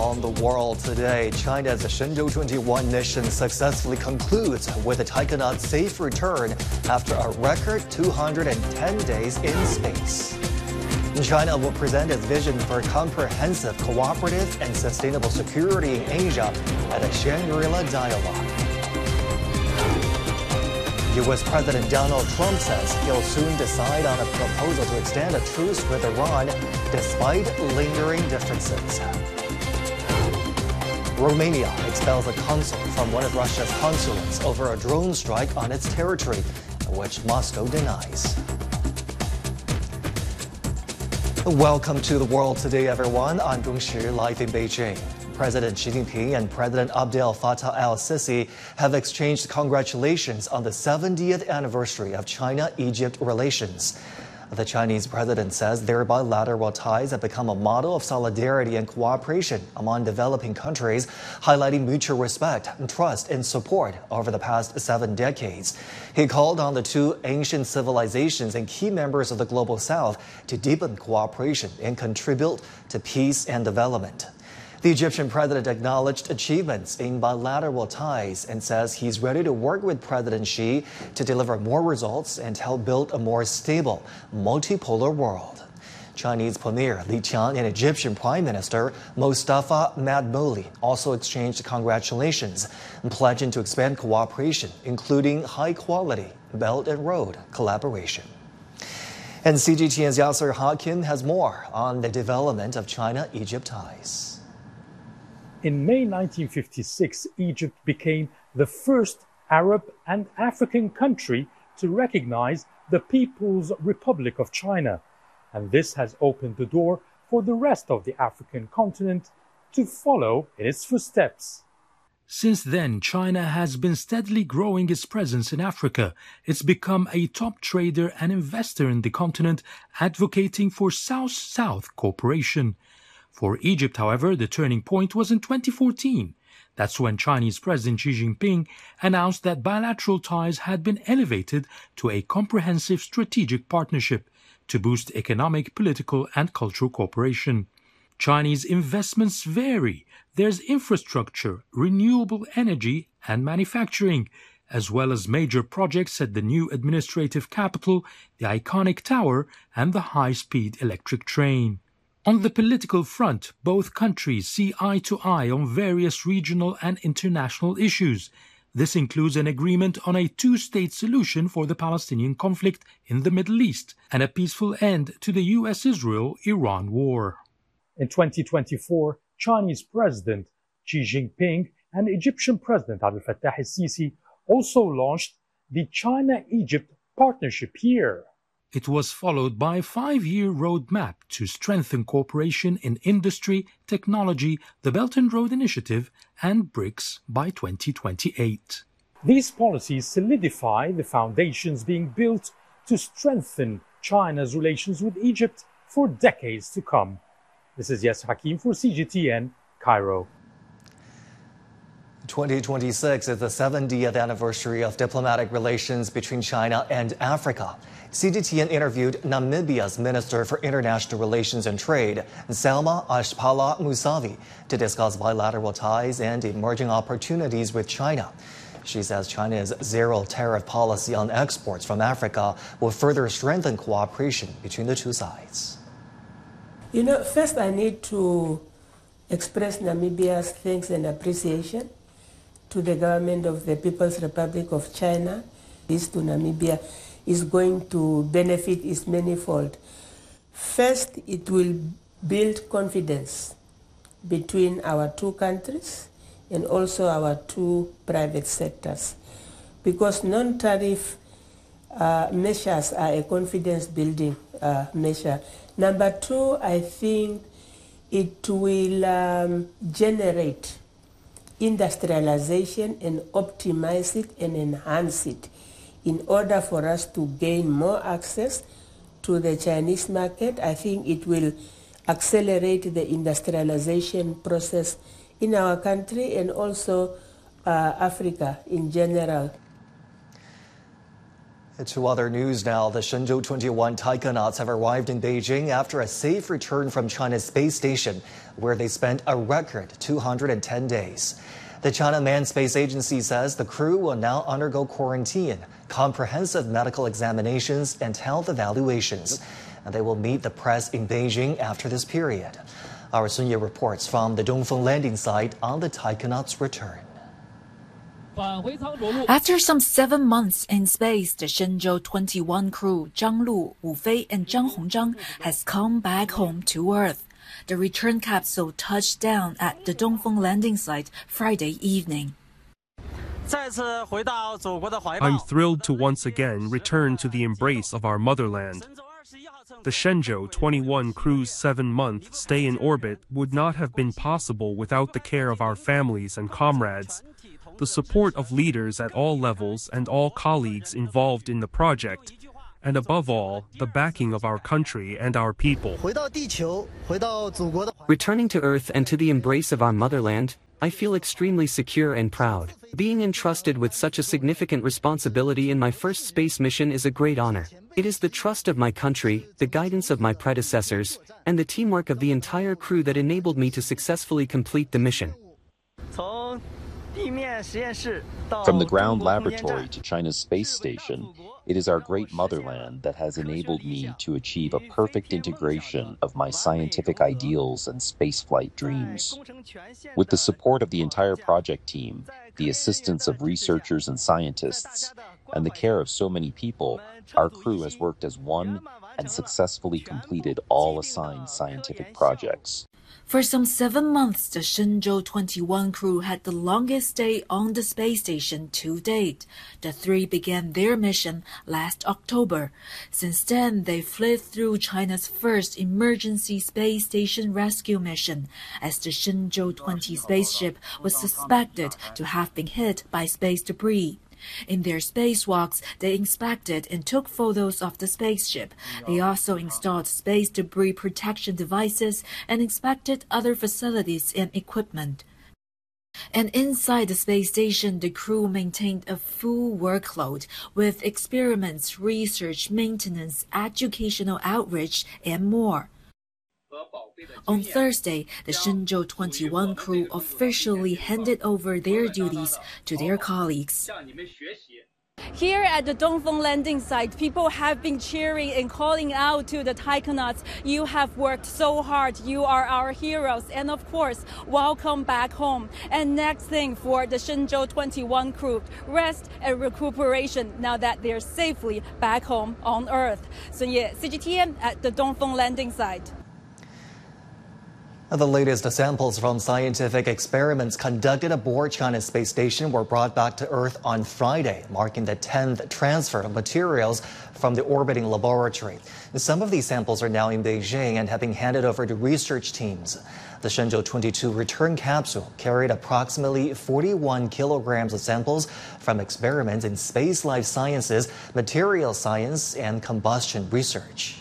On the world today, China's Shenzhou 21 mission successfully concludes with a taikonaut safe return after a record 210 days in space. China will present its vision for comprehensive, cooperative, and sustainable security in Asia at the Shangri-La Dialogue. U.S. President Donald Trump says he'll soon decide on a proposal to extend a truce with Iran despite lingering differences. Romania expels a consul from one of Russia's consulates over a drone strike on its territory, which Moscow denies. Welcome to The World Today, everyone. I'm Dong Shi, live in Beijing. President Xi Jinping and President Abdel Fattah al-Sisi have exchanged congratulations on the 70th anniversary of China-Egypt relations. The Chinese president says their bilateral ties have become a model of solidarity and cooperation among developing countries, highlighting mutual respect, trust, and support over the past 7 decades. He called on the two ancient civilizations and key members of the Global South to deepen cooperation and contribute to peace and development. The Egyptian president acknowledged achievements in bilateral ties and says he's ready to work with President Xi to deliver more results and help build a more stable, multipolar world. Chinese Premier Li Qiang and Egyptian Prime Minister Mustafa Madbouli also exchanged congratulations, pledging to expand cooperation, including high-quality Belt and Road collaboration. And CGTN's Yasser Hakim has more on the development of China-Egypt ties. In May 1956, Egypt became the first Arab and African country to recognize the People's Republic of China. And this has opened the door for the rest of the African continent to follow in its footsteps. Since then, China has been steadily growing its presence in Africa. It's become a top trader and investor in the continent, advocating for South-South cooperation. For Egypt, however, the turning point was in 2014. That's when Chinese President Xi Jinping announced that bilateral ties had been elevated to a comprehensive strategic partnership to boost economic, political, and cultural cooperation. Chinese investments vary. There's infrastructure, renewable energy, and manufacturing, as well as major projects at the new administrative capital, the iconic tower, and the high-speed electric train. On the political front, both countries see eye to eye on various regional and international issues. This includes an agreement on a two-state solution for the Palestinian conflict in the Middle East and a peaceful end to the US-Israel-Iran war. In 2024, Chinese President Xi Jinping and Egyptian President Abdel Fattah al-Sisi also launched the China-Egypt Partnership Year. It was followed by a 5-year roadmap to strengthen cooperation in industry, technology, the Belt and Road Initiative, and BRICS by 2028. These policies solidify the foundations being built to strengthen China's relations with Egypt for decades to come. This is Yasser Hakim for CGTN, Cairo. 2026 is the 70th anniversary of diplomatic relations between China and Africa. CGTN interviewed Namibia's Minister for International Relations and Trade, Salma Ashpala Musavi, to discuss bilateral ties and emerging opportunities with China. She says China's zero-tariff policy on exports from Africa will further strengthen cooperation between the two sides. First I need to express Namibia's thanks and appreciation to the government of the People's Republic of China. This to Namibia is going to benefit is manifold. First, it will build confidence between our two countries and also our two private sectors, because non-tariff measures are a confidence-building measure. Number two, I think it will generate industrialization and optimize it and enhance it in order for us to gain more access to the Chinese market. I think it will accelerate the industrialization process in our country and also Africa in general. To other news now, the Shenzhou 21 taikonauts have arrived in Beijing after a safe return from China's space station, where they spent a record 210 days. The China Manned Space Agency says the crew will now undergo quarantine, comprehensive medical examinations, and health evaluations. And they will meet the press in Beijing after this period. Our Sun Ye reports from the Dongfeng landing site on the taikonauts' return. After some 7 months in space, the Shenzhou 21 crew, Zhang Lu, Wu Fei, and Zhang Hongzhang, has come back home to Earth. The return capsule touched down at the Dongfeng landing site Friday evening. I'm thrilled to once again return to the embrace of our motherland. The Shenzhou 21 crew's 7-month stay in orbit would not have been possible without the care of our families and comrades, the support of leaders at all levels and all colleagues involved in the project, and above all, the backing of our country and our people. Returning to Earth and to the embrace of our motherland, I feel extremely secure and proud. Being entrusted with such a significant responsibility in my first space mission is a great honor. It is the trust of my country, the guidance of my predecessors, and the teamwork of the entire crew that enabled me to successfully complete the mission. From the ground laboratory to China's space station, it is our great motherland that has enabled me to achieve a perfect integration of my scientific ideals and spaceflight dreams. With the support of the entire project team, the assistance of researchers and scientists, and the care of so many people, our crew has worked as one and successfully completed all assigned scientific projects. For some 7 months, the Shenzhou 21 crew had the longest stay on the space station to date. The three began their mission last October. Since then, they fled through China's first emergency space station rescue mission, as the Shenzhou 20 spaceship was suspected to have been hit by space debris. In their spacewalks, they inspected and took photos of the spaceship. They also installed space debris protection devices and inspected other facilities and equipment. And inside the space station, the crew maintained a full workload with experiments, research, maintenance, educational outreach, and more. On Thursday, the Shenzhou 21 crew officially handed over their duties to their colleagues. Here at the Dongfeng landing site, people have been cheering and calling out to the taikonauts. You have worked so hard. You are our heroes. And of course, welcome back home. And next thing for the Shenzhou 21 crew, rest and recuperation now that they're safely back home on Earth. Sun Ye, CGTN at the Dongfeng landing site. The latest samples from scientific experiments conducted aboard China's space station were brought back to Earth on Friday, marking the 10th transfer of materials from the orbiting laboratory. Some of these samples are now in Beijing and have been handed over to research teams. The Shenzhou 22 return capsule carried approximately 41 kilograms of samples from experiments in space life sciences, material science, and combustion research.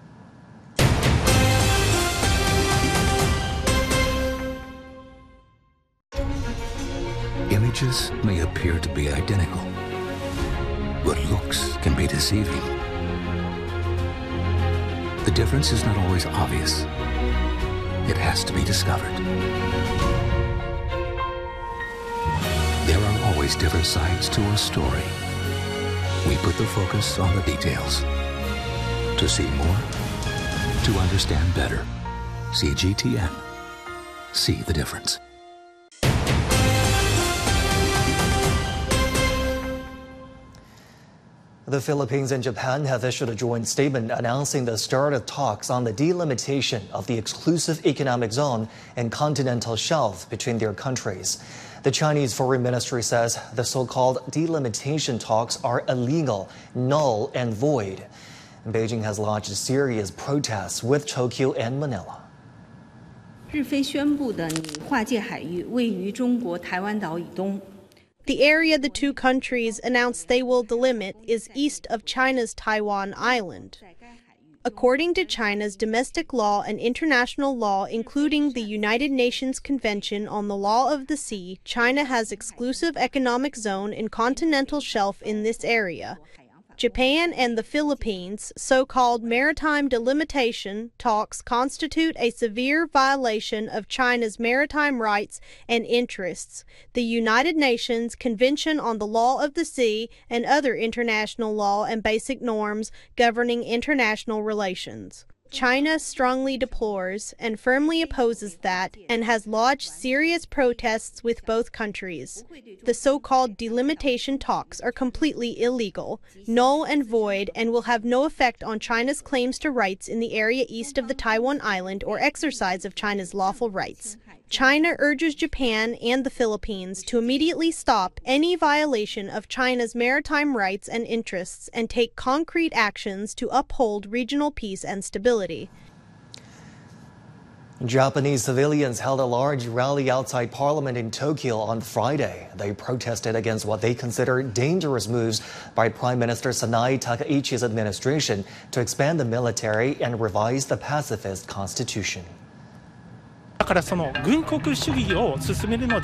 Images may appear to be identical, but looks can be deceiving. The difference is not always obvious. It has to be discovered. There are always different sides to a story. We put the focus on the details. To see more, to understand better. CGTN. See the difference. The Philippines and Japan have issued a joint statement announcing the start of talks on the delimitation of the exclusive economic zone and continental shelf between their countries. The Chinese Foreign Ministry says the so-called delimitation talks are illegal, null, and void. Beijing has launched serious protests with Tokyo and Manila. 日非宣布的拟划界海域位于中国台湾岛以东。 The area the two countries announced they will delimit is east of China's Taiwan Island. According to China's domestic law and international law, including the United Nations Convention on the Law of the Sea, China has exclusive economic zone and continental shelf in this area. Japan and the Philippines' so-called maritime delimitation talks constitute a severe violation of China's maritime rights and interests, the United Nations Convention on the Law of the Sea, and other international law and basic norms governing international relations. China strongly deplores and firmly opposes that and has lodged serious protests with both countries. The so-called delimitation talks are completely illegal, null and void, and will have no effect on China's claims to rights in the area east of the Taiwan Island or exercise of China's lawful rights. China urges Japan and the Philippines to immediately stop any violation of China's maritime rights and interests and take concrete actions to uphold regional peace and stability. Japanese civilians held a large rally outside Parliament in Tokyo on Friday. They protested against what they consider dangerous moves by Prime Minister Sanae Takaichi's administration to expand the military and revise the pacifist constitution.